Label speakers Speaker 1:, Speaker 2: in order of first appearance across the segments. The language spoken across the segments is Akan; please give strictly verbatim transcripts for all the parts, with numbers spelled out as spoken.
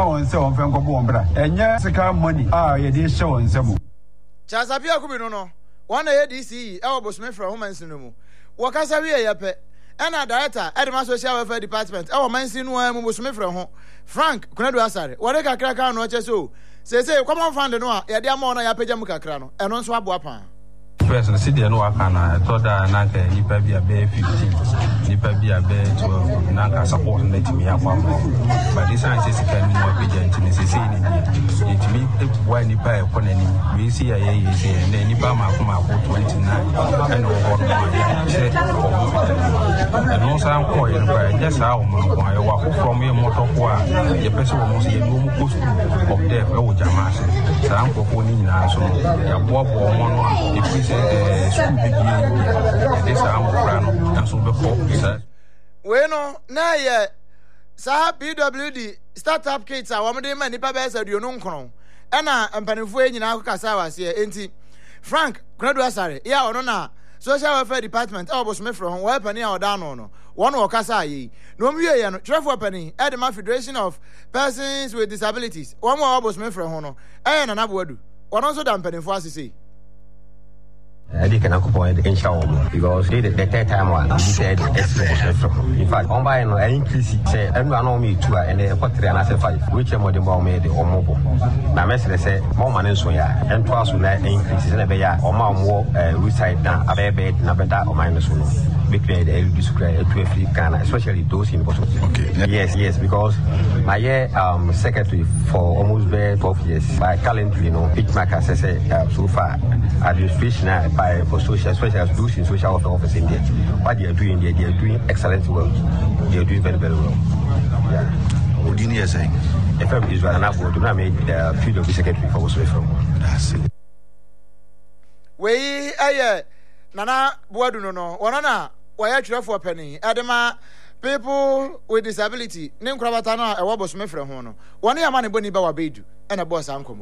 Speaker 1: on so on Franco Bombra. And yes, money. Ah, you did show on some.
Speaker 2: Chasapia Kubino. One A D C, Elbow Smith from Women's Numu. Wakasavia Yape. And our director, Edema Social Welfare Department, our man seen one Smith from home. Frank, Kunadu Asari, what a crack on what you so. Say, say, come on, find the noir, Yadiamona Yapejamuka Crano, and on swap wapa.
Speaker 3: First, the city and Wakana, I thought that Nanka, Nipa be a bear fifteen, Nipa be a bear twelve, Nanka support and let me have one more. But this scientist can be more vigent in the city. It me, why Nipa upon any, we see a year, and then Nipa Makuma twenty-nine, and over check and also I'm calling by just how I walk from your motor, the person almost a room of death, oh, Jamas, some proposing now, so a walk or one, if we say.
Speaker 2: Bueno, na ye sa P W D startup kits a wo de mani pa be sa duo no nkron e na empanifo enyina akasa wase enti Frank Kunadu Asare ya ono na social welfare department e obosome fro ho wa pani a oda no no one okasa yi no mwie ye no trefo pani e de ma Federation of Persons with Disabilities one mo obosome fro ho no e na nabowadu ono so da empanifo asese.
Speaker 4: I didn't point the show because they the third time one he said it's from. In fact, on by no increase say everyone know me two and they put three and I say five. Which more the more made or mobile. Now message say more money so ya and twice will increase in a be ya or more we side down a bed na better or minus one. Between the L D square to a free can, especially those in Boston. Okay. Yes, yes, because my year um secretary for almost very twelve years by currently you know each marker says uh, so far administration by for social, especially as those in social welfare office in there. What they are doing there, they are doing excellent work. They are doing very, very well. Yeah.
Speaker 5: What do you say?
Speaker 4: If I'm Israel and I go to make the field of the secretary for us from.
Speaker 5: That's it.
Speaker 2: We aye Nana Boadu no no. Wanana why actually for penny. Adema people with disability. Name Kravatana a wabos me from hono. One year money boni bawa bedu. And a boss uncle.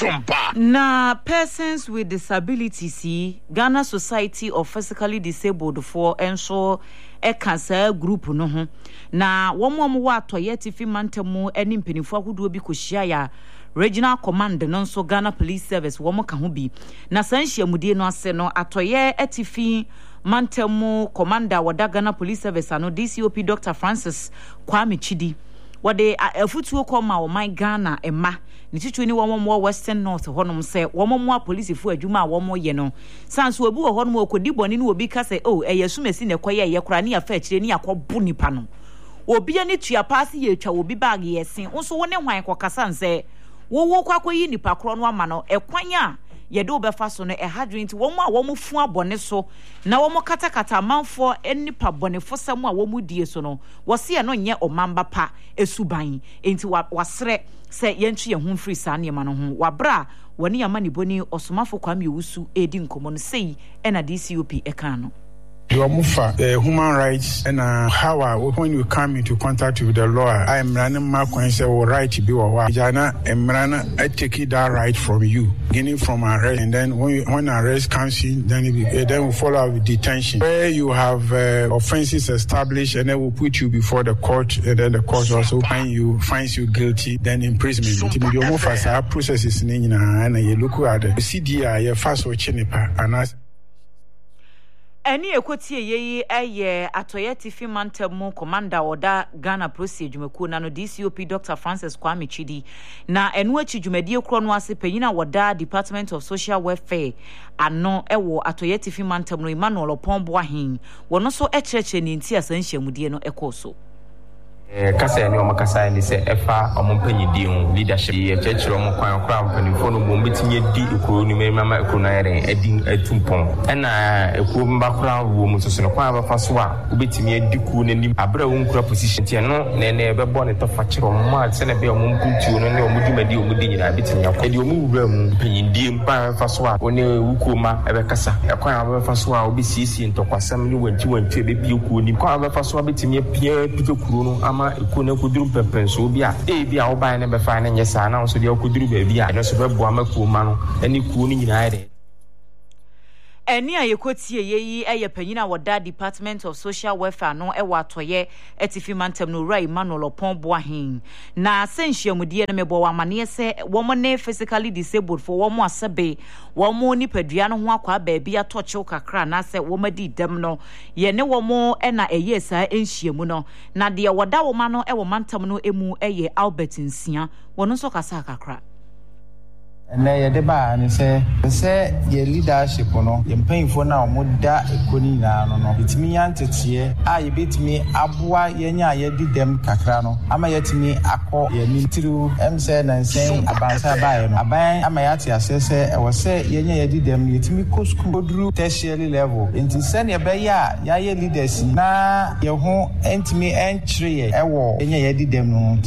Speaker 6: Na persons with disabilities see Ghana Society of Physically Disabled for enso e cancer group no ho na womo mo wa toyeti fi mantemu eni mpenifo ahuduo bi kohia ya regional command no nso Ghana Police Service womo ka ho bi na sanhia mudie no ase no atoye etifi mantemu commander wada Ghana Police Service ano D C O P Doctor Francis Kwame Chidi wade afutuo koma o my Ghana ema ni titu ni womo mo Western North honom se womo mo police fu adwuma womo ye no sanso obi wo honom okodi boni ni obi ka se oh eyesumesi ne koye ye kora ni afa akire ni akobu nipa no obi ani tua pass ye twa obi bag ye sen nso wo ne hwan kokasa nse wo wo kwakoyi nipa kro no ama no ekwan a ye do be fa so no e hadwenti womo a womo fu abone so na womo katakata manfo enipa bone fosam a womo die so no wo se no nye omamba pa esuban enti wasre se yentwe ye hu free sa ne ma no ho wabra woni ama ni boni osomafo kwame wusu edi nkomo no sei ena D C O P eka no.
Speaker 7: You are uh, human rights and uh, how uh, when you come into contact with the law, I am running my coin say or right to be or Jana and Rana, I take that right from you, beginning from arrest, and then when you, when arrest comes in, then it, uh, then we follow up with detention. Where you have uh, offenses established, and then we'll put you before the court, and then the court also find you finds you guilty, then imprisonment. The more fast processes in and you look at the C D I, fast watching and as.
Speaker 6: Eni ekotie yeyi eye atoyeti fi mantemu commander oda Ghana Police adwumaku na no D C O P Doctor Francis Kwame Chidi na enu achi dwumadie kro no ase panyina woda Department of Social Welfare ano ewo atoyeti fi mantemu no Emmanuel Opombo ahin wono so ekyerekye ni nti asanhyiamudie no ekoso
Speaker 8: eh kasa ni omakasa ni se efa omompanyidi hu leadership ye chechiro mo kwan kra mpanifo no bom betinye di ekuro ni mema ekuro na yere edin atumpon ena ekuro mba kra wo mu so no kwan ba faso a obetinye di ku nanim abra wo nkura position tie no na na ebebo ne to fa chiro ma se na be omompuntu no ne omudumadi omudi nyina betinya kwa edi omuwura mu panyidi mpa faso a one wukoma ebekasa ekwan ba faso a obisisi ntokwasam ni wanti wanti ebebi ekuro ni kwan ba faso a betinye pie pite kuro no ikuna kuduru pepenso bia e bia oba ne be fa ne nyesa na so dia kuduru ba bia no so be boa makuoma no ani ku ni nyina ire
Speaker 6: Eni a yekotie yeyi eye panyina wada Department of Social Welfare no e watoye etifi mantem no Rai Emmanuel Oponboahin na senhyiamudie no mebo wamane se womo ne physically disabled for womo asebe womo ni padua no ho akwa baabi atoche kakra na se womo di dem no ye ne womo e na eye saa enhyiamu no na de wada woma no e wo mantam no emu eye Albert Nsia wono so kasa kakra.
Speaker 9: And then the bar and say, say, your leadership, no, you're paying for now, Muda, Econina, no, it's me, Auntie, I beat me, Abua, Yenya, ye did them Cacrano, am I yet me, Ako, ye mean to, M said and saying about Sabayan, Aban, Amayati, assessor, I was say, Yenya, did them, yet me, Cosco, drew tertiary level, into send your baya, ya ye leaders, na, your home, and me, and tree, I war, Yenya, did them, no.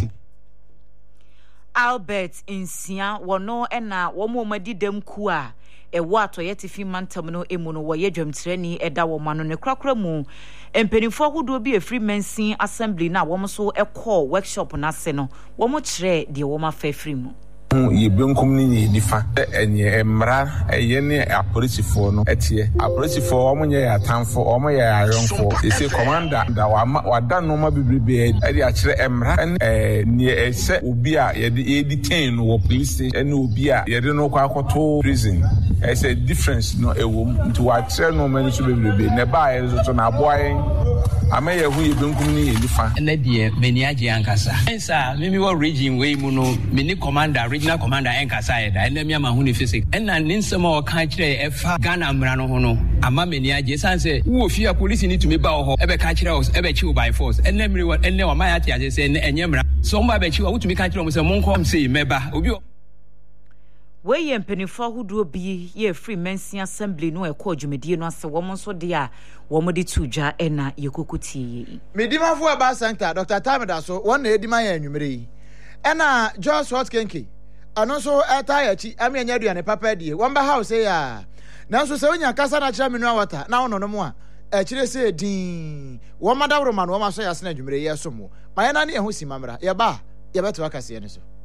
Speaker 6: Albert Nsia wono ena womo madi dem ku a ewo atoye tifi mantam no emu no wo yedwamtrani eda wo mano ne krakra mu empenifo hodo bi efri mensin assembly na wo so ekọ workshop na se no wo mo kire de wo ma fa free mu
Speaker 10: ye benkum ni nifa enye emra eye ne apolisifo no etie apolisifo omo nye atamfo omo ye ayonfo ese commander da wada no ma bibribe e de akire emra eh ne ese obi a ye de detain no police ene obi a ye de no kwa akoto prison ese difference no ewo nti wa akire no ma ni so bibribe ne ba ye so na aboayen amaye hu ye benkum ni nifa
Speaker 11: na de meni age ankasa ensa mimi wo region we mu no mini commander regional commander enkasa ye da ena mi ama hu ni physics ena ninsema o kan kire e fa Ghana mra no ho no ama meni age sanse wo fia police ni tumi ba ho e be ka kire o e be chi by force ena mri ena o ma ya ti age se enye mra so mba be chi wo tumi ka kire o se monko am se meba obi
Speaker 6: we ye mpenifo hudo bi ye free mensin assembly no e ko dwumedie no ase wo mo so de a wo mo de tuja ena ye kokotie
Speaker 2: medimafo aba center Doctor Tamida so won na edima ya anwumere yi ena Jos Hotkenke ano so eta ya chi ami anya aduane papa die won ba house ya na so se onya kasa na kira menu awata na wono no mo a e kire se din wo madawro ma no wo ma so ya se na anwumere yi so mo ma ya na ne ho si mamra ye ba ye beto akase ne so